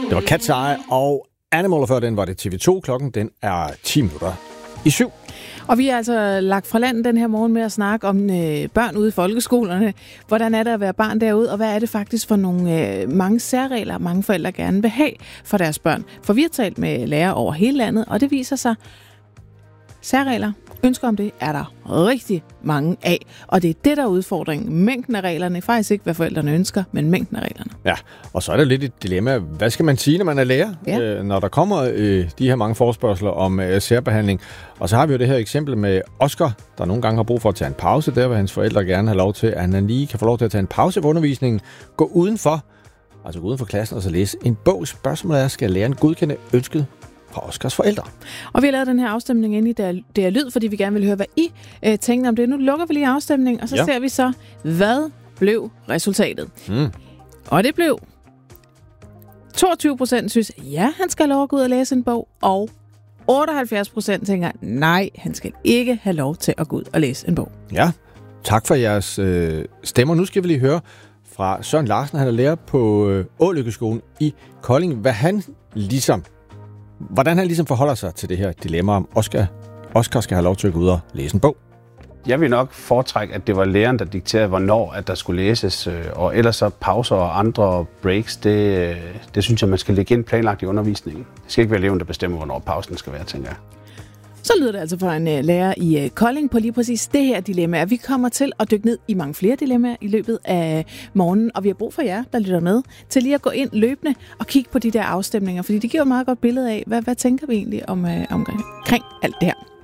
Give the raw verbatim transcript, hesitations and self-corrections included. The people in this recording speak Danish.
Det var Cat's Eye og Animal, og før den var det T V to. Klokken den er ti minutter i syv. Og vi er altså lagt fra land den her morgen med at snakke om øh, børn ude i folkeskolerne. Hvordan er det at være barn derude, og hvad er det faktisk for nogle øh, mange særregler, mange forældre gerne vil have for deres børn? For vi har talt med lærere over hele landet, og det viser sig, særregler, ønsker om det, er der rigtig mange af. Og det er det, der er udfordringen. Mængden af reglerne, faktisk ikke, hvad forældrene ønsker, men mængden af reglerne. Ja, og så er det lidt et dilemma. Hvad skal man sige, når man er lærer? Ja. Øh, når der kommer øh, de her mange forespørgsler om øh, særbehandling. Og så har vi jo det her eksempel med Oscar, der nogle gange har brug for at tage en pause. Der vil hans forældre gerne have lov til, at han lige kan få lov til at tage en pause på undervisningen. Gå udenfor, altså gå uden for klassen og så læse en bog. Spørgsmålet er, skal læreren godkende ønsket fra Oscars forældre? Og vi har lavet den her afstemning inde i det er lyd, fordi vi gerne vil høre, hvad I øh, tænker om det. Nu lukker vi lige afstemningen, og så ja. ser vi så, hvad blev resultatet. Mm. Og det blev toogtyve procent synes, ja, han skal have lov at gå ud og læse en bog, og otteoghalvfjerds procent tænker, nej, han skal ikke have lov til at gå ud og læse en bog. Ja, tak for jeres øh, stemmer. Nu skal vi lige høre fra Søren Larsen, han er lærer på øh, Ålykkeskolen i Kolding, hvad han ligesom Hvordan han ligesom forholder sig til det her dilemma om, Oscar, Oscar skal have lov til at gå ud og læse en bog. Jeg vil nok foretrække, at det var læreren, der dikterede, hvornår at der skulle læses. Og ellers så pauser og andre breaks, det, det synes jeg, man skal lægge ind planlagt i undervisningen. Det skal ikke være eleven, der bestemmer, hvornår pausen skal være, tænker jeg. Så lyder det altså fra en uh, lærer i uh, Kolding på lige præcis det her dilemma. Vi kommer til at dykke ned i mange flere dilemmaer i løbet af morgenen, og vi har brug for jer, der lytter med, til lige at gå ind løbende og kigge på de der afstemninger, fordi det giver et meget godt billede af, hvad, hvad tænker vi egentlig om, uh, omkring alt det her.